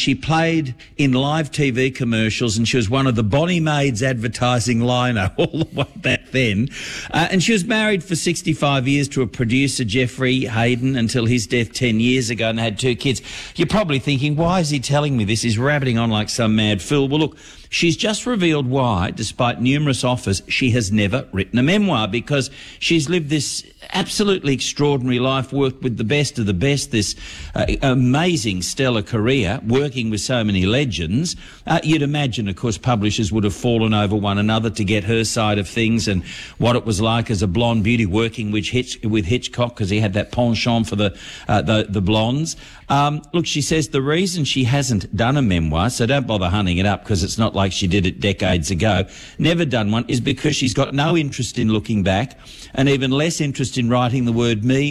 she played in live TV commercials, and she was one of the Bonnie Maids advertising lino all the way back then. And she was married for 65 years to a producer, Jeffrey Hayden, until his death 10 years ago, and had 2 kids. You're probably thinking, why is he telling me this? He's rabbiting on like some mad fool. Well, look, she's just revealed why, despite numerous offers, she has never written a memoir, because she's lived this absolutely extraordinary life, worked with the best of the best, this amazing stellar career, working with so many legends. You'd imagine, of course, publishers would have fallen over one another to get her side of things and what it was like as a blonde beauty working with Hitchcock, because he had that penchant for the blondes. Look, she says the reason she hasn't done a memoir, so don't bother hunting it up because it's not like she did it decades ago, never done one, is because she's got no interest in looking back and even less interest in writing the word me,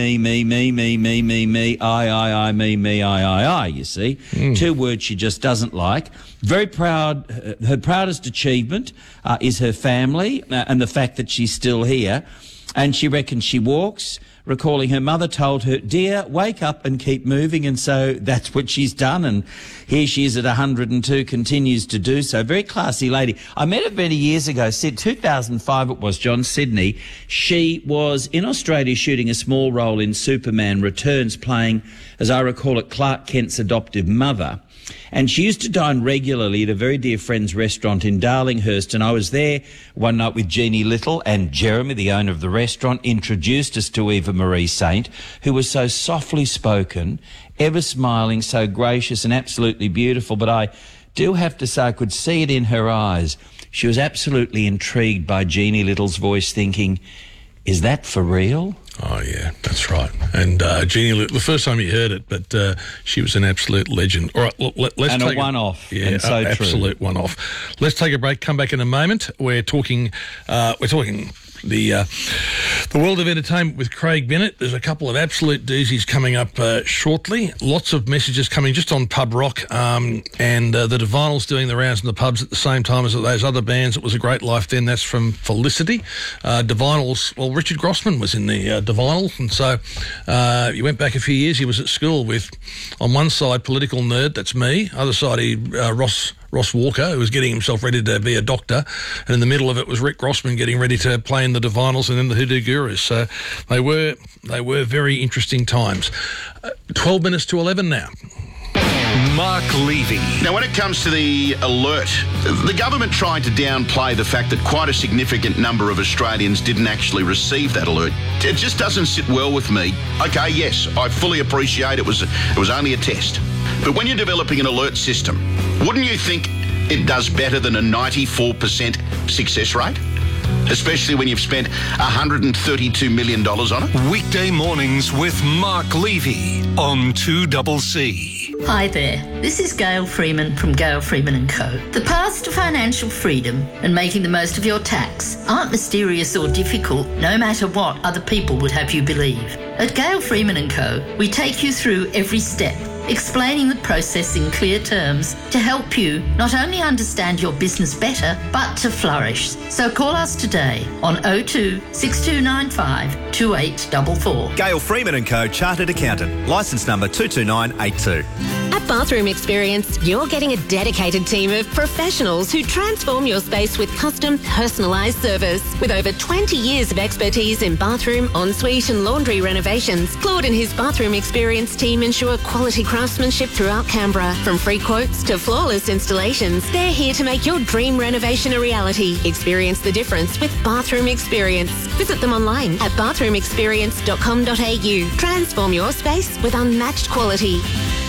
I, me, I, you see. 2 words she just doesn't like. Very proud. Her proudest achievement is her family and the fact that she's still here. And she reckons she walks, recalling her mother told her, "Dear, wake up and keep moving." And so that's what she's done. And here she is at 102, continues to do so. Very classy lady. I met her many years ago, 2005 it was, John, Sydney. She was in Australia shooting a small role in Superman Returns, playing, as I recall it, Clark Kent's adoptive mother. And she used to dine regularly at a very dear friend's restaurant in Darlinghurst, and I was there one night with Jeannie Little, and Jeremy, the owner of the restaurant, introduced us to Eva Marie Saint, who was so softly spoken, ever smiling, so gracious and absolutely beautiful. But I do have to say, I could see it in her eyes. She was absolutely intrigued by Jeannie Little's voice, thinking, is that for real? Oh, yeah, that's right. And Jeannie, the first time you heard it, but she was an absolute legend. All right, let's and take a one-off. Yeah, and so absolute one-off. Let's take a break, come back in a moment. We're talking the world of entertainment with Craig Bennett. There's a couple of absolute doozies coming up shortly. Lots of messages coming just on pub rock, and the Divinals doing the rounds in the pubs at the same time as those other bands. It was a great life then. That's from Felicity. Divinals, well, Richard Grossman was in the Divinals, and so you went back a few years. He was at school with, on one side, political nerd, that's me. Other side, Ross Walker, who was getting himself ready to be a doctor, and in the middle of it was Rick Grossman getting ready to play in the Divinals and then the Hoodoo Gurus. So they were very interesting times. 12 minutes to 11 now. Mark Levy. Now, when it comes to the alert, the government tried to downplay the fact that quite a significant number of Australians didn't actually receive that alert. It just doesn't sit well with me. Okay, yes, I fully appreciate it was only a test. But when you're developing an alert system, wouldn't you think it does better than a 94% success rate? Especially when you've spent $132 million on it. Weekday mornings with Mark Levy on 2CC. Hi there, this is Gail Freeman from Gail Freeman & Co. The paths to financial freedom and making the most of your tax aren't mysterious or difficult, no matter what other people would have you believe. At Gail Freeman & Co, we take you through every step, explaining the process in clear terms to help you not only understand your business better, but to flourish. So call us today on 02 6295 2844. Gail Freeman & Co, Chartered Accountant, licence number 22982. At Bathroom Experience, you're getting a dedicated team of professionals who transform your space with custom, personalised service. With over 20 years of expertise in bathroom, ensuite and laundry renovations, Claude and his Bathroom Experience team ensure quality craftsmanship throughout Canberra. From free quotes to flawless installations, they're here to make your dream renovation a reality. Experience the difference with Bathroom Experience. Visit them online at bathroomexperience.com.au. Transform your space with unmatched quality.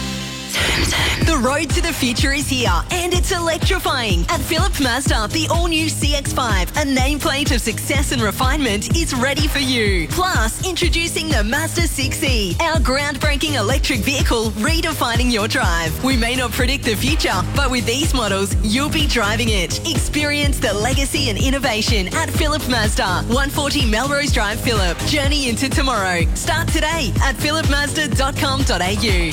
The road to the future is here, and it's electrifying. At Phillip Mazda, the all-new CX-5, a nameplate of success and refinement, is ready for you. Plus, introducing the Mazda 6e, our groundbreaking electric vehicle redefining your drive. We may not predict the future, but with these models, you'll be driving it. Experience the legacy and innovation at Phillip Mazda, 140 Melrose Drive, Phillip. Journey into tomorrow. Start today at phillipmazda.com.au.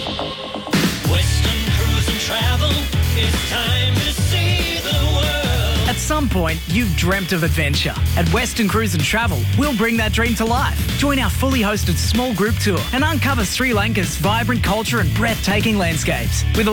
Western Cruise and Travel, it's time to see the world. At some point, you've dreamt of adventure. At Western Cruise and Travel, we'll bring that dream to life. Join our fully hosted small group tour and uncover Sri Lanka's vibrant culture and breathtaking landscapes. With